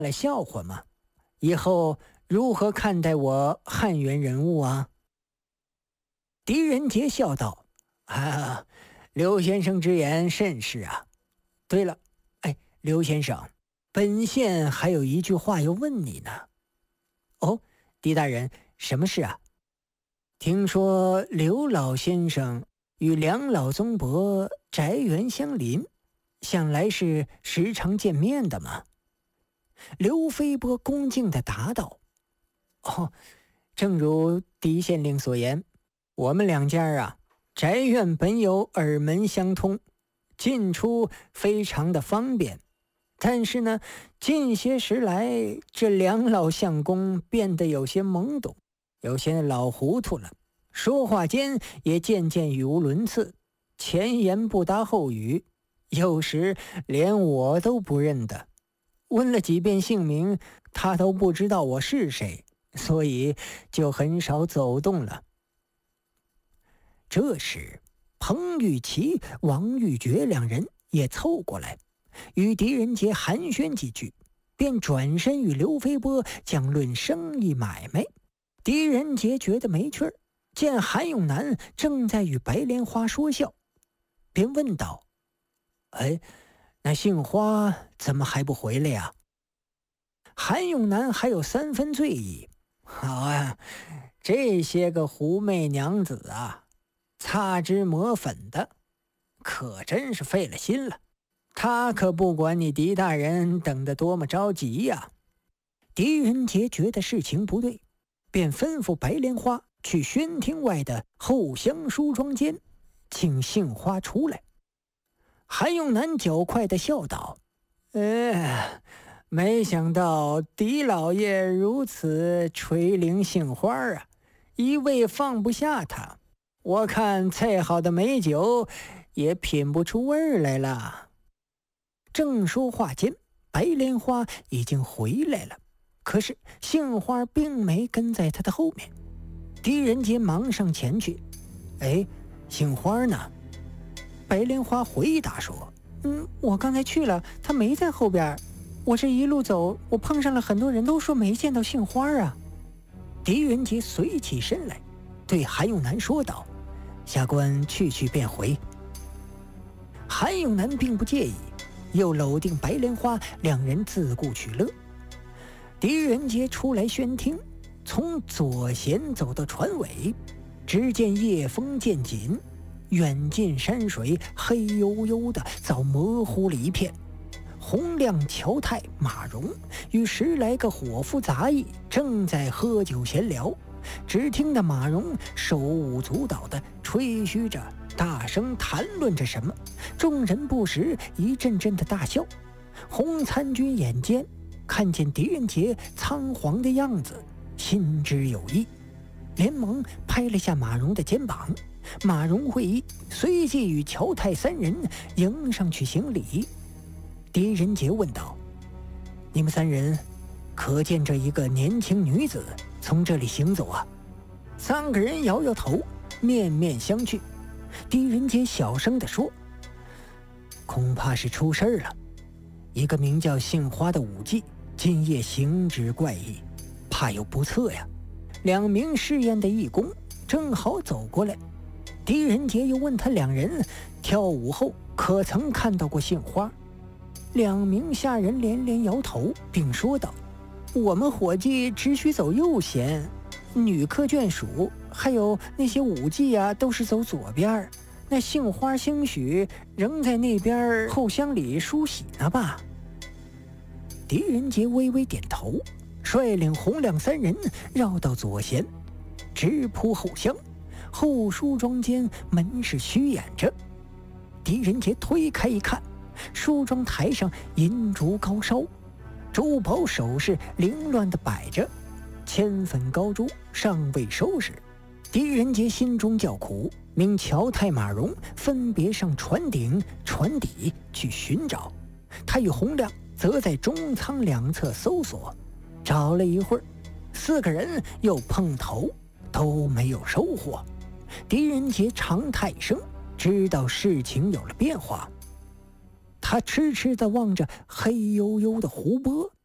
来笑话吗？以后如何看待我汉源人物啊？”狄仁杰笑道：“啊，刘先生之言甚是啊。对了，刘先生，本县还有一句话要问你呢。”“哦，狄大人，什么事啊？”“听说刘老先生与梁老宗伯宅园相邻，想来是时常见面的吗？”刘飞波恭敬地答道：“哦，正如狄县令所言，我们两家啊，宅院本有耳门相通，进出非常的方便。但是呢，近些时来，这梁老相公变得有些懵懂，有些老糊涂了，说话间也渐渐语无伦次，前言不搭后语，有时连我都不认得。问了几遍姓名，他都不知道我是谁，所以就很少走动了。”这时，彭玉琪、王玉珏两人也凑过来，与狄仁杰寒暄几句，便转身与刘飞波讲论生意买卖。狄仁杰觉得没趣儿，见韩永南正在与白莲花说笑，便问道：“那杏花怎么还不回来呀？”韩永南还有3分醉意：“好啊，这些个狐媚娘子啊，擦脂抹粉的，可真是费了心了。他可不管你狄大人等得多么着急呀。”狄仁杰觉得事情不对，便吩咐白莲花去宣厅外的后厢梳妆间，请杏花出来。韩永南较快地笑道：“没想到狄老爷如此垂怜杏花啊，一味放不下他。我看再好的美酒也品不出味儿来了。”正说话间，白莲花已经回来了，可是杏花并没跟在他的后面。狄仁杰忙上前去：“杏花呢？”白莲花回答说：“我刚才去了，他没在后边。我这一路走，我碰上了很多人，都说没见到杏花啊。”狄仁杰随起身来，对韩永南说道：“下官去便回。”韩永南并不介意，又搂定白莲花，两人自顾取乐。狄仁杰出来宣厅，从左贤走到船尾，只见夜风渐紧，远近山水黑黝黝的，早模糊了一片。洪亮、乔泰、马荣与10来个伙夫杂役正在喝酒闲聊，只听得马荣手舞足蹈地吹嘘着，大声谈论着什么，众人不时一阵阵的大笑。洪参军眼尖，看见狄仁杰仓皇的样子，心知有意，连忙拍了下马荣的肩膀。马荣会意，随即与乔泰3人迎上去行礼。狄仁杰问道：“你们3人可见这一个年轻女子从这里行走啊？”3个人摇摇头，面面相觑。狄仁杰小声地说：“恐怕是出事了。一个名叫杏花的武妓今夜行止怪异，怕有不测呀。”2名试验的义工正好走过来，狄仁杰又问他2人跳舞后可曾看到过杏花。2名下人连连摇头，并说道：“我们伙计只许走右贤，女客眷属还有那些舞妓啊，都是走左边。那杏花兴许仍在那边后厢里梳洗呢吧？”狄仁杰微微点头，率领洪亮3人绕到左贤，直扑后厢。后梳妆间门是虚掩着，狄仁杰推开一看，梳妆台上银烛高烧，珠宝首饰凌乱地摆着，铅粉膏珠尚未收拾。狄仁杰心中叫苦，命乔泰、马荣分别上船顶、船底去寻找，他与洪亮则在中舱两侧搜索。找了一会儿，4个人又碰头，都没有收获。狄仁杰长叹一声，知道事情有了变化。他痴痴地望着黑黝黝的湖泊，